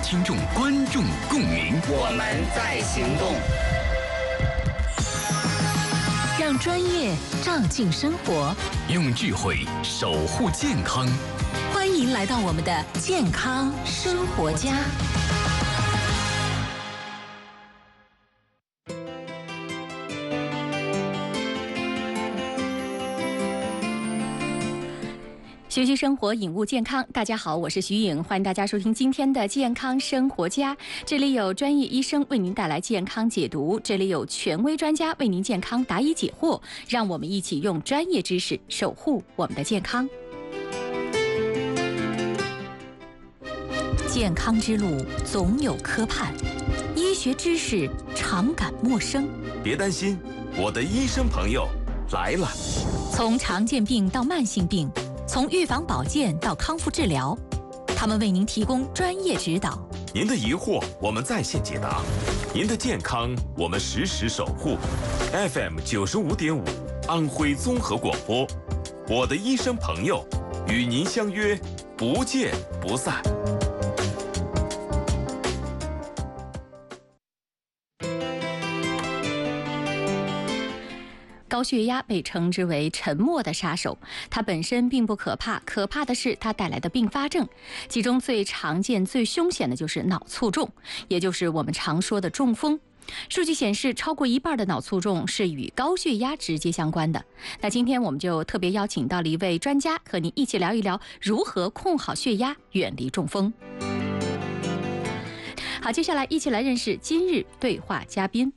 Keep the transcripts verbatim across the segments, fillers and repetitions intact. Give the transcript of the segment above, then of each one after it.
听众观众共鸣， 我们在行动。 让专业照进生活， 用智慧守护健康。 欢迎来到我们的健康生活家。学习生活，引悟健康。大家好，我是徐颖，欢迎大家收听今天的健康生活家。这里有专业医生为您带来健康解读，这里有权威专家为您健康答疑解惑，让我们一起用专业知识守护我们的健康。健康之路总有磕绊，医学知识常感陌生。 别担心，我的医生朋友来了。 从常见病到慢性病，从预防保健到康复治疗，他们为您提供专业指导。 您的疑惑我们在线解答，您的健康我们实时守护。F M 九十五点五，安徽综合广播，我的医生朋友，与您相约，不见不散。 高血压被称之为沉默的杀手，它本身并不可怕，可怕的是它带来的并发症，其中最常见、最凶险的就是脑卒中，也就是我们常说的中风。数据显示，超过一半的脑卒中是与高血压直接相关的。那今天我们就特别邀请到了一位专家，和您一起聊一聊如何控好血压，远离中风。好，接下来一起来认识今日对话嘉宾。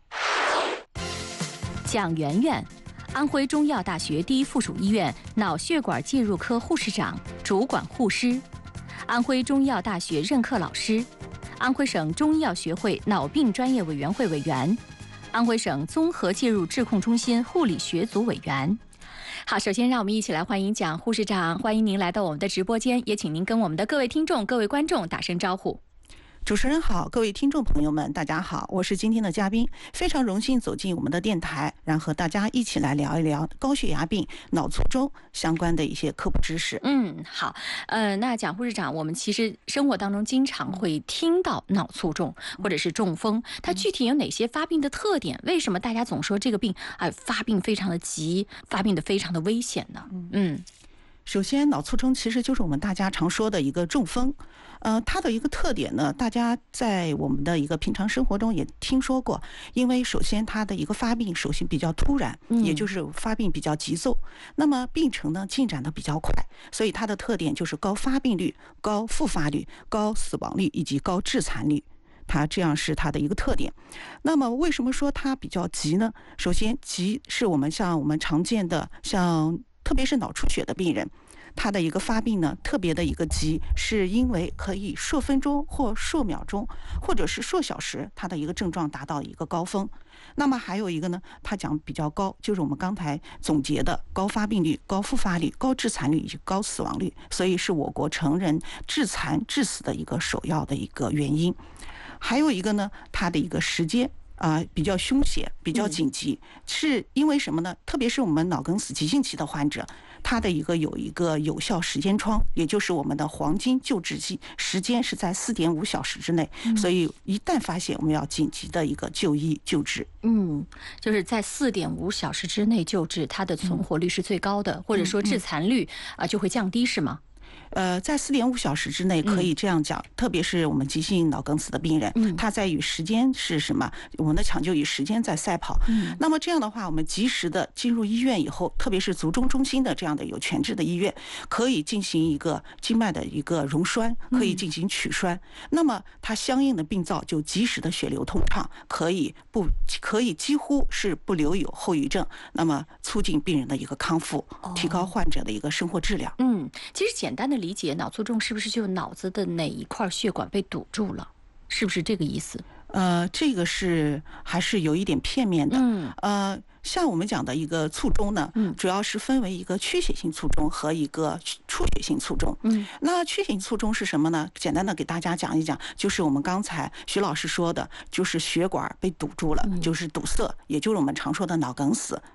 蒋媛媛，安徽中医药大学第一附属医院脑血管介入科护士长、主管护师，安徽中医药大学任课老师，安徽省中医药学会脑病专业委员会委员，安徽省综合介入治控中心护理学组委员。好，首先让我们一起来欢迎蒋护士长，欢迎您来到我们的直播间，也请您跟我们的各位听众、各位观众打声招呼。 主持人好，各位听众朋友们，大家好，我是今天的嘉宾，非常荣幸走进我们的电台，然后和大家一起来聊一聊高血压病、脑卒中相关的一些科普知识。 嗯，好，呃，那蒋护士长，我们其实生活当中经常会听到脑卒中或者是中风，它具体有哪些发病的特点？为什么大家总说这个病哎发病非常的急，发病的非常的危险呢？嗯。 首先，脑卒中其实就是我们大家常说的一个中风，呃，它的一个特点呢，大家在我们的一个平常生活中也听说过，因为首先它的一个发病首先比较突然，也就是发病比较急骤，那么病程呢进展的比较快，所以它的特点就是高发病率、高复发率、高死亡率以及高致残率。它这样是它的一个特点。那么为什么说它比较急呢？首先，急是我们像我们常见的像。特别是脑出血的病人，他的一个发病呢，特别的一个急，是因为可以数分钟或数秒钟，或者是数小时，他的一个症状达到一个高峰。那么还有一个呢，他讲比较高，就是我们刚才总结的高发病率、高复发率、高致残率以及高死亡率，所以是我国成人致残致死的一个首要的一个原因。还有一个呢，它的一个时间。啊、呃，比较凶险，比较紧急，是因为什么呢？特别是我们脑梗死急性期的患者，他的一个有一个有效时间窗，也就是我们的黄金救治期时间是在四点五小时之内，所以一旦发现，我们要紧急的一个就医救治。 嗯，就是在四点五小时之内救治，它的存活率是最高的，嗯、或者说致残率啊、呃、就会降低，是吗？ 呃，在四点五小时之内可以这样讲、嗯，特别是我们急性脑梗死的病人，嗯、他在与时间是什么？我们的抢救与时间在赛跑。嗯，那么这样的话，我们及时的进入医院以后，特别是卒中中心的这样的有全治的医院，可以进行一个静脉的一个溶栓，可以进行取栓。嗯、那么它相应的病灶就及时的血流通畅，可以不可以几乎是不留有后遗症，那么促进病人的一个康复，提高患者的一个生活质量。 嗯，其实简单的理解，脑卒中是不是就脑子的哪一块血管被堵住了？是不是这个意思？ 呃，这个是还是有一点片面的。嗯，呃，像我们讲的一个卒中呢，嗯，主要是分为一个缺血性卒中和一个出血性卒中。嗯，那缺血性卒中是什么呢？简单的给大家讲一讲，就是我们刚才徐老师说的，就是血管被堵住了，嗯、就是堵塞，也就是我们常说的脑梗死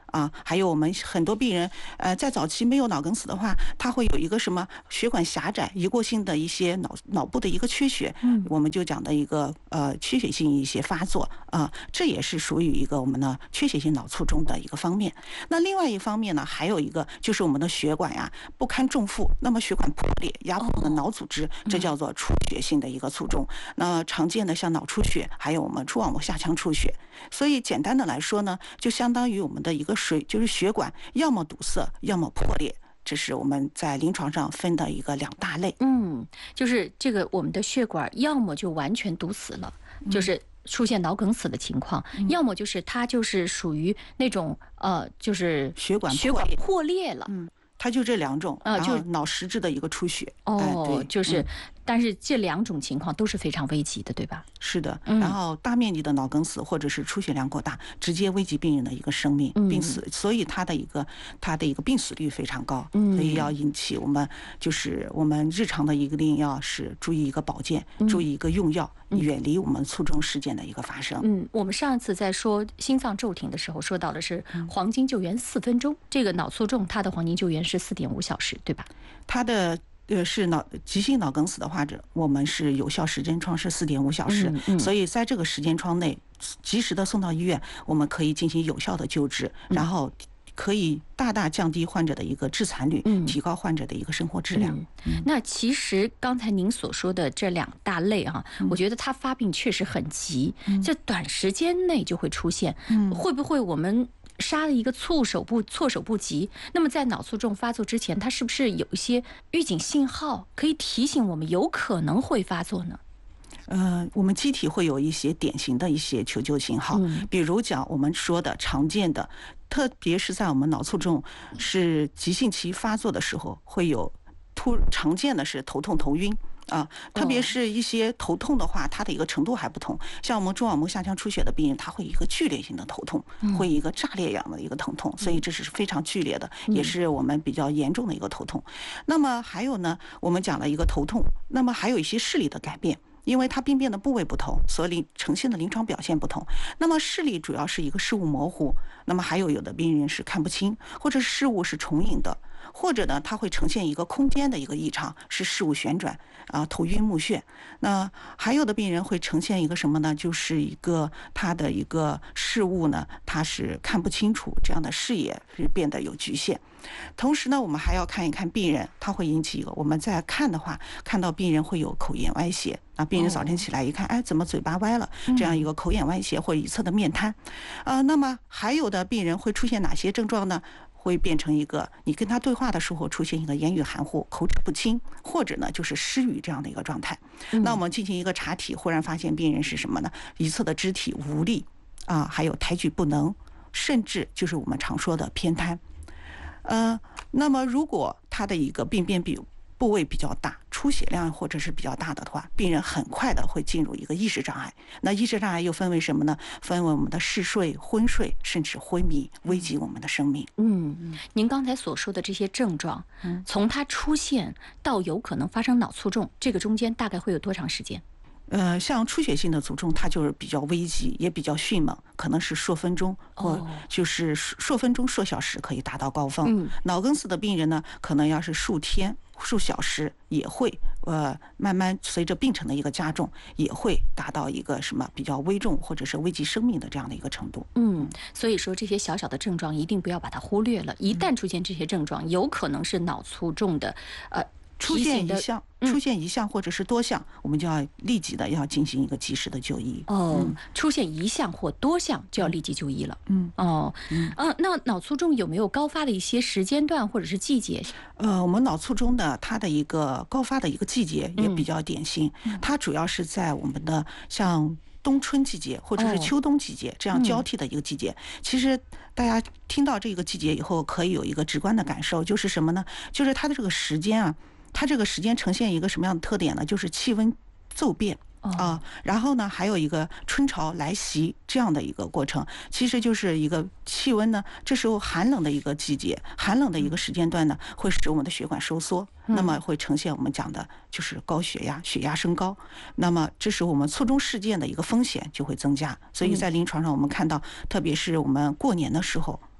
啊，还有我们很多病人，呃，在早期没有脑梗死的话，他会有一个什么血管狭窄、一过性的一些脑脑部的一个缺血，嗯，我们就讲的一个呃缺血性一些发作啊，这也是属于一个我们的缺血性脑卒中的一个方面。那另外一方面呢，还有一个就是我们的血管呀不堪重负，那么血管破裂压迫我们的脑组织，这叫做出血性的一个卒中。那常见的像脑出血，还有我们蛛网膜下腔出血。所以简单的来说呢，就相当于我们的一个水，就是血管要么堵塞，要么破裂。这是我们在临床上分的一个两大类。 嗯，就是这个我们的血管要么就完全堵死了，就是出现脑梗死的情况，嗯、要么就是它就是属于那种呃，就是血管血管破裂了。 嗯，它就这两种， 呃，就脑实质的一个出血。 哦， 哎、对， 就是。 嗯但是这两种情况都是非常危急的，对吧？ 是的，然后大面积的脑梗死或者是出血量过大，直接危及病人的一个生命病死，所以它的一个它的一个病死率非常高，所以要引起我们就是我们日常的一个定要是注意一个保健，注意一个用药，远离我们卒中事件的一个发生。 嗯，我们上次在说心脏骤停的时候说到的是黄金救援四分钟，这个脑卒中它的黄金救援是四点五小时，对吧？ 它的。呃，是脑急性脑梗死的话，这我们是有效时间窗是四点五小时，嗯嗯、所以在这个时间窗内，及时的送到医院，我们可以进行有效的救治，嗯、然后可以大大降低患者的一个致残率，嗯、提高患者的一个生活质量。 嗯嗯、那其实刚才您所说的这两大类啊，嗯、我觉得它发病确实很急，嗯、这短时间内就会出现，嗯、会不会我们？杀了一个措手不措手不及，那么在脑卒中发作之前，它是不是有一些预警信号可以提醒我们有可能会发作呢？ 呃，我们机体会有一些典型的一些求救信号，嗯、比如讲我们说的常见的，特别是在我们脑卒中是急性期发作的时候，会有突常见的是头痛头晕。啊，特别是一些头痛的话，它的一个程度还不同。像我们蛛网膜下腔出血的病人，他会一个剧烈性的头痛，会一个炸裂样的一个疼痛，所以这是非常剧烈的，也是我们比较严重的一个头痛。那么还有呢，我们讲了一个头痛，那么还有一些视力的改变。因为它病变的部位不同，所以呈现的临床表现不同。那么视力主要是一个视物模糊，那么还有有的病人是看不清，或者视物是重影的，或者呢，它会呈现一个空间的一个异常，是视物旋转啊，头晕目眩。那还有的病人会呈现一个什么呢？就是一个他的一个视物呢，他是看不清楚，这样的视野是变得有局限。同时呢，我们还要看一看病人，他会引起一个我们在看的话，看到病人会有口眼歪斜啊，病人早晨起来一看，哎，怎么嘴巴歪了？这样一个口眼歪斜或者一侧的面瘫，呃，那么还有的病人会出现哪些症状呢？会变成一个你跟他对话的时候出现一个言语含糊、口齿不清，或者呢就是失语这样的一个状态。那我们进行一个查体，忽然发现病人是什么呢？一侧的肢体无力啊，还有抬举不能，甚至就是我们常说的偏瘫。呃，那么如果他的一个病变比部位比较大，出血量或者是比较大的话，病人很快的会进入一个意识障碍。那意识障碍又分为什么呢？分为我们的嗜睡、昏睡，甚至昏迷，危及我们的生命。 嗯，您刚才所说的这些症状，从它出现到有可能发生脑卒中，这个中间大概会有多长时间？ 呃，像出血性的卒中，它就是比较危急，也比较迅猛，可能是数分钟或就是数分钟、数小时可以达到高峰。脑梗死的病人呢，可能要是数天、数小时，也会呃慢慢随着病程的一个加重，也会达到一个什么比较危重或者是危及生命的这样的一个程度。 嗯，所以说这些小小的症状一定不要把它忽略了，一旦出现这些症状，有可能是脑卒中的呃。 出现一项，出现一项或者是多项，我们就要立即的要进行一个及时的就医。 哦，嗯、出现一项或多项就要立即就医了。 嗯， 哦，嗯，呃，那脑卒中有没有高发的一些时间段或者是季节？ 呃，我们脑卒中的它的一个高发的一个季节也比较典型，嗯、它主要是在我们的像冬春季节或者是秋冬季节这样交替的一个季节。哦嗯、其实大家听到这个季节以后，可以有一个直观的感受，就是什么呢？就是它的这个时间啊。它这个时间呈现一个什么样的特点呢？就是气温骤变啊、呃，然后呢，还有一个春潮来袭这样的一个过程，其实就是一个气温呢，这时候寒冷的一个季节，寒冷的一个时间段呢，会使我们的血管收缩，那么会呈现我们讲的就是高血压，血压升高，那么这时候我们卒中事件的一个风险就会增加，所以在临床上我们看到，特别是我们过年的时候。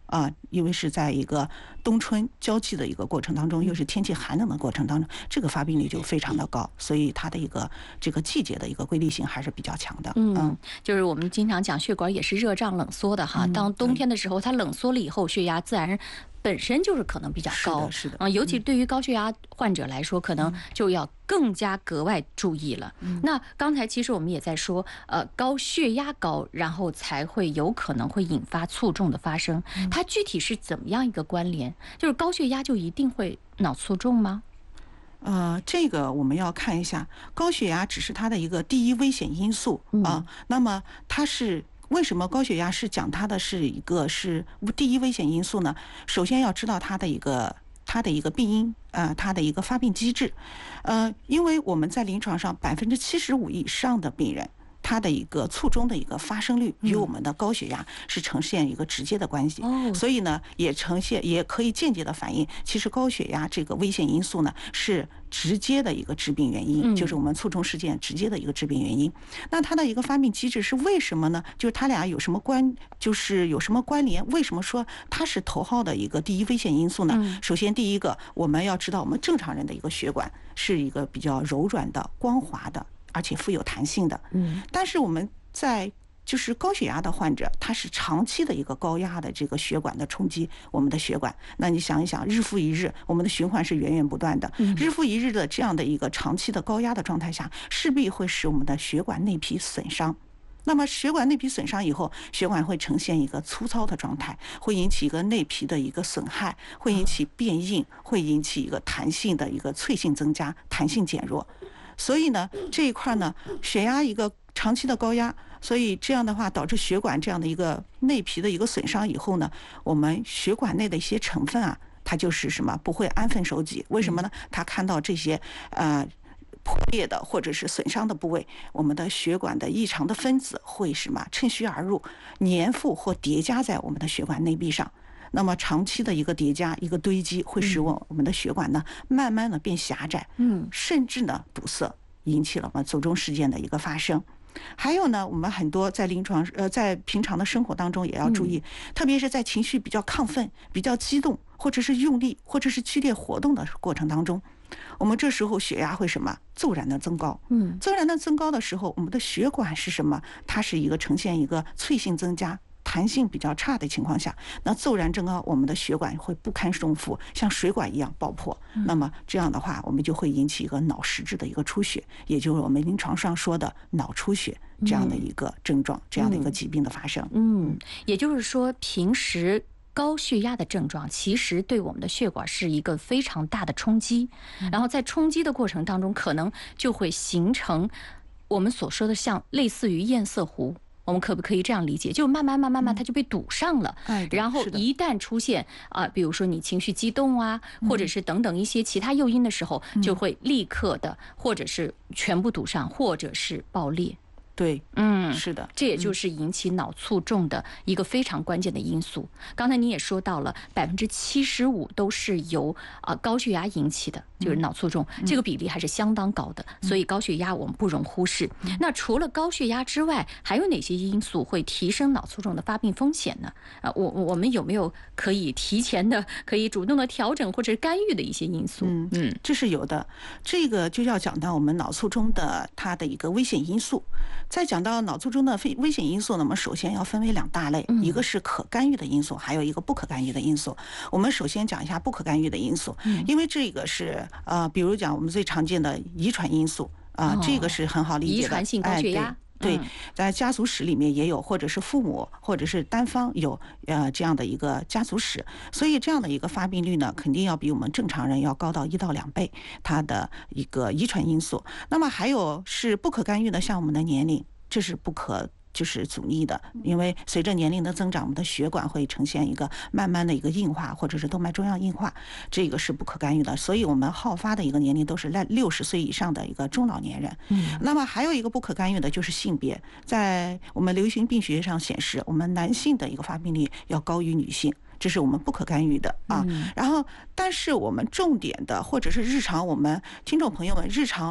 啊，因为是在一个冬春交际的一个过程当中，又是天气寒冷的过程当中，这个发病率就非常的高，所以它的一个这个季节的一个规律性还是比较强的。 嗯，嗯就是我们经常讲血管也是热胀冷缩的哈，嗯、当冬天的时候它冷缩了以后，血压自然本身就是可能比较高， 是的， 啊、呃，尤其对于高血压患者来说，可能就要更加格外注意了。嗯、那刚才其实我们也在说，呃，高血压高，然后才会有可能会引发卒中的发生。嗯、它具体是怎么样一个关联？就是高血压就一定会脑卒中吗？ 呃，这个我们要看一下，高血压只是它的一个第一危险因素啊、呃。那么它是。为什么高血压是讲它的是一个是第一危险因素呢？首先要知道它的一个它的一个病因，呃，它的一个发病机制，呃，因为我们在临床上百分之七十五以上的病人，它的一个卒中的一个发生率与我们的高血压是呈现一个直接的关系， 嗯、 所以呢，也呈现也可以间接的反映，其实高血压这个危险因素呢是直接的一个致病原因，就是我们卒中事件直接的一个致病原因。那它的一个发病机制是为什么呢？就是它俩有什么关，就是有什么关联？为什么说它是头号的一个第一危险因素呢？首先，第一个我们要知道，我们正常人的一个血管是一个比较柔软的、光滑的，而且富有弹性的。嗯，但是我们在就是高血压的患者，他是长期的一个高压的这个血管的冲击我们的血管。那你想一想，日复一日，我们的循环是源源不断的，日复一日的这样的一个长期的高压的状态下，势必会使我们的血管内皮损伤。那么血管内皮损伤以后，血管会呈现一个粗糙的状态，会引起一个内皮的一个损害，会引起变硬，会引起一个弹性的一个脆性增加，弹性减弱。所以呢，这一块呢，血压一个长期的高压，所以这样的话导致血管这样的一个内皮的一个损伤以后呢，我们血管内的一些成分啊，它就是什么不会安分守己。为什么呢？它看到这些呃破裂的或者是损伤的部位，我们的血管的异常的分子会什么趁虚而入，粘附或叠加在我们的血管内壁上。那么长期的一个叠加、一个堆积，会使我我们的血管呢慢慢的变狭窄，嗯，甚至呢堵塞，引起了我们卒中事件的一个发生。还有呢，我们很多在临床呃在平常的生活当中也要注意，特别是在情绪比较亢奋、比较激动，或者是用力，或者是剧烈活动的过程当中，我们这时候血压会什么骤然的增高，嗯，骤然的增高的时候，我们的血管是什么？它是一个呈现一个脆性增加。弹性比较差的情况下，那骤然增高，我们的血管会不堪重负，像水管一样爆破。那么这样的话，我们就会引起一个脑实质的一个出血，也就是我们临床上说的脑出血这样的一个症状，这样的一个疾病的发生。 嗯，也就是说，平时高血压的症状其实对我们的血管是一个非常大的冲击，然后在冲击的过程当中，可能就会形成我们所说的像类似于堰塞湖。我们可不可以这样理解？就慢慢慢慢慢，它就被堵上了。 嗯、 然后一旦出现啊、呃，比如说你情绪激动啊，或者是等等一些其他诱因的时候，嗯、就会立刻的，或者是全部堵上，或者是爆裂。 对， 嗯， 是的， 这也就是引起脑卒中的一个非常关键的因素。刚才你也说到了，百分之七十五都是由啊、呃、高血压引起的，就是脑卒中，嗯、这个比例还是相当高的。嗯、所以高血压我们不容忽视。嗯、那除了高血压之外，还有哪些因素会提升脑卒中的发病风险呢？啊，我我们有没有可以提前的、可以主动的调整或者干预的一些因素？ 嗯嗯，这是有的。这个就要讲到我们脑卒中的它的一个危险因素。在讲到脑卒中的危险因素呢，我们首先要分为两大类，一个是可干预的因素，还有一个不可干预的因素。我们首先讲一下不可干预的因素，因为这个是呃，比如讲我们最常见的遗传因素啊、呃，这个是很好理解的， 遗传性高血压。 哎对，在家族史里面也有，或者是父母，或者是单方有呃这样的一个家族史，所以这样的一个发病率呢，肯定要比我们正常人要高到一到两倍，它的一个遗传因素。那么还有是不可干预的，像我们的年龄，这是不可。就是阻力的，因为随着年龄的增长，我们的血管会呈现一个慢慢的一个硬化，或者是动脉粥样硬化，这个是不可干预的。所以我们好发的一个年龄都是在六十岁以上的一个中老年人。嗯，那么还有一个不可干预的就是性别，在我们流行病学上显示，我们男性的一个发病率要高于女性。这是我们不可干预的啊。然后，但是我们重点的，或者是日常我们听众朋友们日常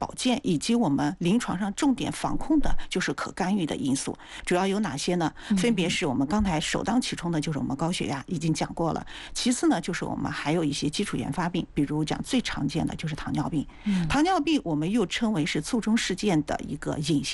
保健以及我们临床上重点防控的就是可干预的因素，主要有哪些呢？分别是我们刚才首当其冲的就是我们高血压，已经讲过了。其次呢，就是我们还有一些基础原发病，比如讲最常见的就是糖尿病。糖尿病我们又称为是卒中事件的一个隐形